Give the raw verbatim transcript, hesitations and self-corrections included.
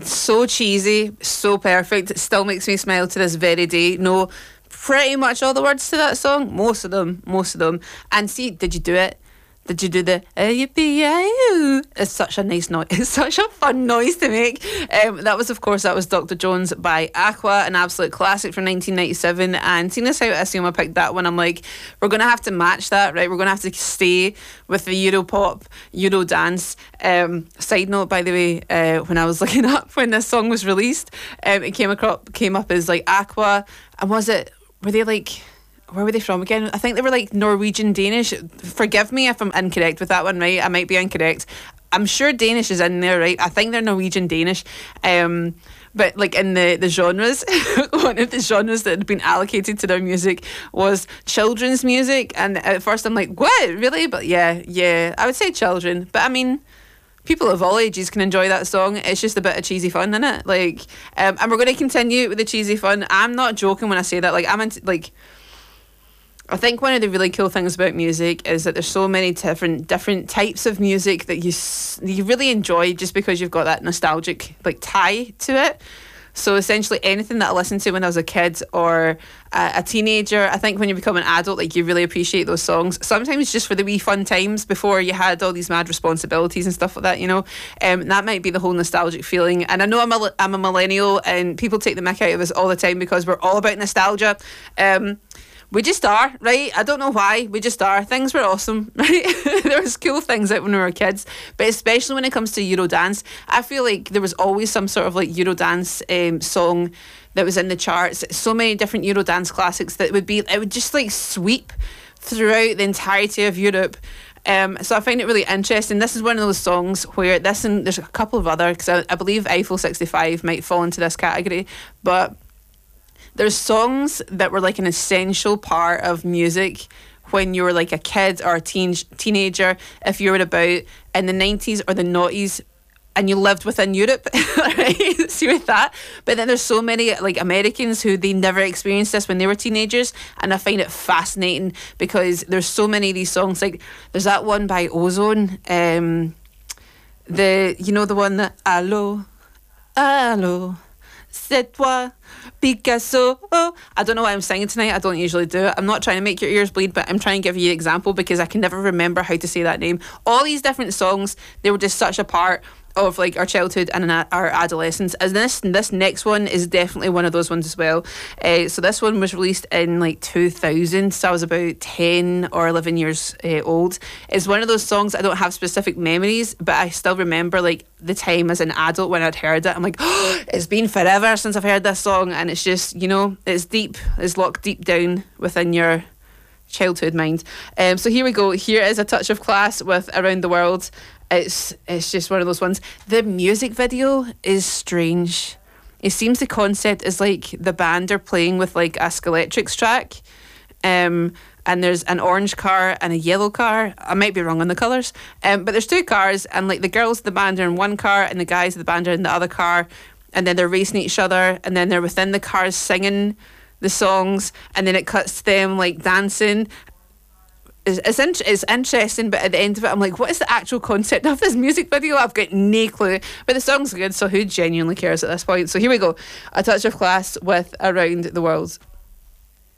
So cheesy, so perfect. It still makes me smile to this very day. No, pretty much all the words to that song. Most of them, most of them. And see, did you do it? Did you do the yippee-yi-yoo? It's such a nice noise. It's such a fun noise to make. Um, that was, of course, that was Doctor Jones by Aqua, an absolute classic from nineteen ninety-seven. And seeing as how I assume I picked that one, I'm like, we're going to have to match that, right? We're going to have to stay with the Europop, Eurodance. Um, side note, by the way, uh, when I was looking up when this song was released, um, it came, across, came up as like Aqua. And was it, were they like... Where were they from again? I think they were like Norwegian Danish. Forgive me if I'm incorrect with that one, right? I might be incorrect. I'm sure Danish is in there, right? I think they're Norwegian Danish. Um, but like in the, the genres, one of the genres that had been allocated to their music was children's music. And at first I'm like, what? Really? But yeah, yeah, I would say children. But I mean... people of all ages can enjoy that song. It's just a bit of cheesy fun, isn't it? Like, um, and we're going to continue with the cheesy fun. I'm not joking when I say that. Like, I'm into, like... I think one of the really cool things about music is that there's so many different different types of music that you you really enjoy just because you've got that nostalgic like tie to it. So essentially anything that I listened to when I was a kid or a, a teenager, I think when you become an adult, like you really appreciate those songs. Sometimes just for the wee fun times before you had all these mad responsibilities and stuff like that, you know. Um, that might be the whole nostalgic feeling. And I know I'm a, I'm a millennial and people take the mick out of us all the time because we're all about nostalgia. Um, We just are, right? I don't know why. We just are. Things were awesome, right? There was cool things out when we were kids, but especially when it comes to Eurodance, I feel like there was always some sort of like Eurodance um, song that was in the charts. So many different Eurodance classics that would be, it would just like sweep throughout the entirety of Europe. Um, so I find it really interesting. This is one of those songs where this, and there's a couple of other, because I, I believe Eiffel sixty-five might fall into this category, but there's songs that were like an essential part of music when you were like a kid or a teen teenager, if you were about in the nineties or the noughties and you lived within Europe, right? See with that. But then there's so many like Americans who they never experienced this when they were teenagers, and I find it fascinating because there's so many of these songs. Like there's that one by Ozone, um, the you know the one that Allo, Allo, c'est toi, Picasso. Oh, I don't know why I'm singing tonight. I don't usually do it. I'm not trying to make your ears bleed, but I'm trying to give you an example because I can never remember how to say that name. All these different songs, they were just such a part of like our childhood and our adolescence. And this this next one is definitely one of those ones as well. Uh, so this one was released in like two thousand, so I was about ten or eleven years uh, old. It's one of those songs I don't have specific memories, but I still remember like the time as an adult when I'd heard it. I'm like, oh, it's been forever since I've heard this song, and it's just, you know, it's deep, it's locked deep down within your childhood mind. Um, so here we go. Here is A Touch of Class with Around the World. It's it's just one of those ones. The music video is strange. It seems the concept is like the band are playing with like a Skeletrix track, um, and there's an orange car and a yellow car. I might be wrong on the colours, um, but there's two cars, and like the girls of the band are in one car and the guys of the band are in the other car, and then they're racing each other, and then they're within the cars singing the songs, and then it cuts to them like dancing. It's, it's, in, it's interesting, but at the end of it, I'm like, what is the actual concept of this music video? I've got no clue. But the song's good, so who genuinely cares at this point? So here we go. A Touch of Class with Around the World.